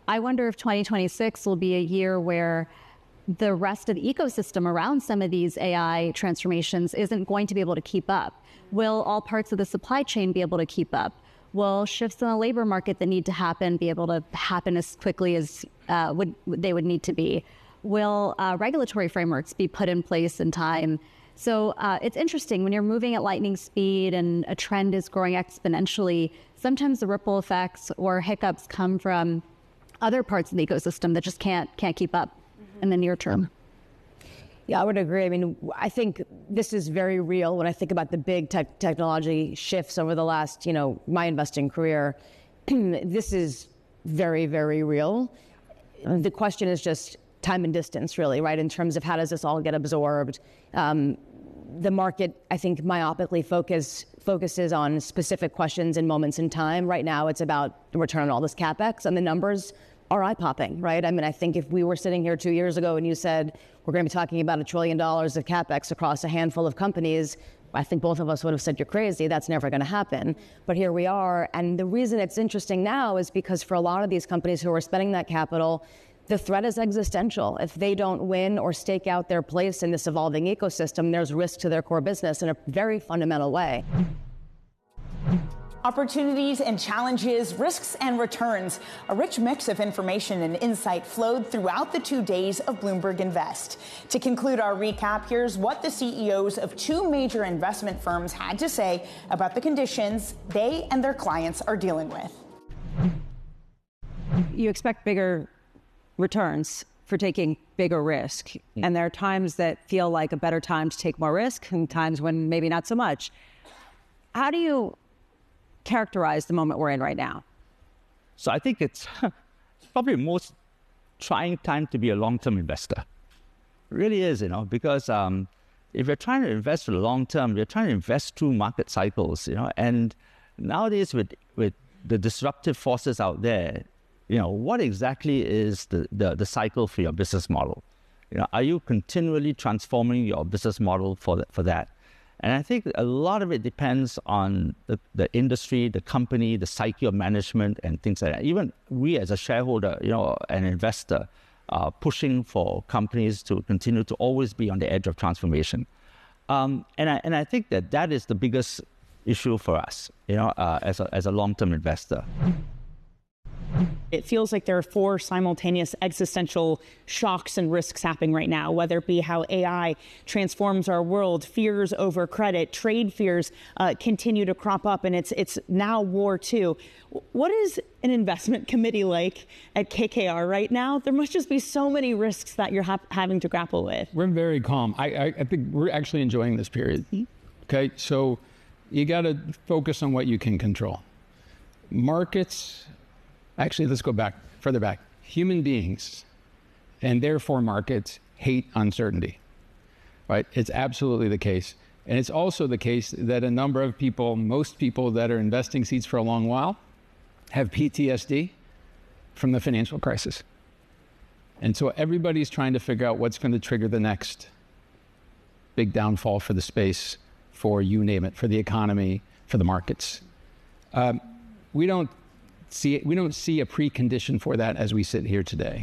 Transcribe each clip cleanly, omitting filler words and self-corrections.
I wonder if 2026 will be a year where the rest of the ecosystem around some of these AI transformations isn't going to be able to keep up. Will all parts of the supply chain be able to keep up? Will shifts in the labor market that need to happen be able to happen as quickly as they would need to be? Will regulatory frameworks be put in place in time? So it's interesting when you're moving at lightning speed and a trend is growing exponentially, sometimes the ripple effects or hiccups come from other parts of the ecosystem that just can't keep up in the near term. Yeah, I would agree. I mean, I think this is very real when I think about the big technology shifts over the last, my investing career. This is very, very real. The question is just time and distance, really, right? In terms of how does this all get absorbed? The market, I think, myopically focuses on specific questions and moments in time. Right now, it's about the return on all this CapEx, and the numbers are eye-popping, right? I mean, I think if we were sitting here 2 years ago and you said, we're going to be talking about $1 trillion of CapEx across a handful of companies, I think both of us would have said, you're crazy, that's never going to happen. But here we are, and the reason it's interesting now is because for a lot of these companies who are spending that capital, the threat is existential. If they don't win or stake out their place in this evolving ecosystem, there's risk to their core business in a very fundamental way. Opportunities and challenges, risks and returns. A rich mix of information and insight flowed throughout the 2 days of Bloomberg Invest. To conclude our recap, here's what the CEOs of 2 major investment firms had to say about the conditions they and their clients are dealing with. You expect bigger returns for taking bigger risk. And there are times that feel like a better time to take more risk and times when maybe not so much. How do you characterize the moment we're in right now? So I think it's probably the most trying time to be a long-term investor. It really is, because if you're trying to invest for the long term, you're trying to invest through market cycles, and nowadays with the disruptive forces out there, what exactly is the cycle for your business model? Are you continually transforming your business model for that? And I think a lot of it depends on the industry, the company, the psyche of management, and things like that. Even we as a shareholder, an investor, pushing for companies to continue to always be on the edge of transformation. And I think that is the biggest issue for us, as a long-term investor. It feels like there are 4 simultaneous existential shocks and risks happening right now, whether it be how AI transforms our world, fears over credit, trade fears continue to crop up, and it's now war too. What is an investment committee like at KKR right now? There must just be so many risks that you're having to grapple with. We're very calm. I think we're actually enjoying this period. Okay, so you got to focus on what you can control. Markets. Actually, let's go further back. Human beings, and therefore markets, hate uncertainty, right? It's absolutely the case. And it's also the case that a number of people, most people that are investing seats for a long while, have PTSD from the financial crisis. And so everybody's trying to figure out what's going to trigger the next big downfall for the space, for you name it, for the economy, for the markets. We don't see a precondition for that as we sit here today.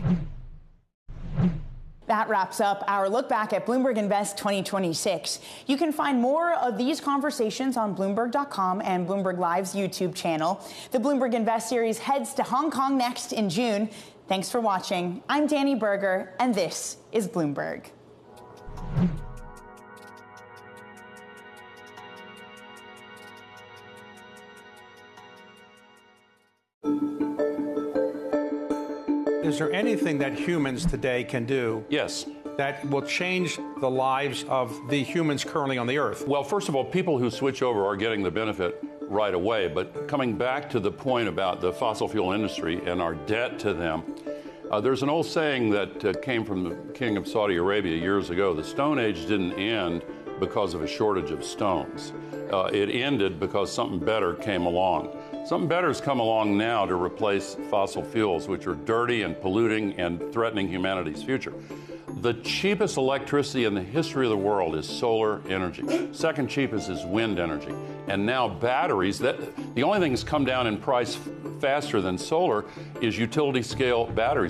That wraps up our look back at Bloomberg Invest 2026. You can find more of these conversations on Bloomberg.com and Bloomberg Live's YouTube channel. The Bloomberg Invest series heads to Hong Kong next in June. Thanks for watching. I'm Danny Berger, and this is Bloomberg. Is there anything that humans today can do? Yes. That will change the lives of the humans currently on the Earth? Well, first of all, people who switch over are getting the benefit right away. But coming back to the point about the fossil fuel industry and our debt to them, there's an old saying that came from the king of Saudi Arabia years ago. The Stone Age didn't end because of a shortage of stones. It ended because something better came along. Something better has come along now to replace fossil fuels, which are dirty and polluting and threatening humanity's future. The cheapest electricity in the history of the world is solar energy. Second cheapest is wind energy. And now batteries, the only thing that's come down in price faster than solar is utility scale batteries.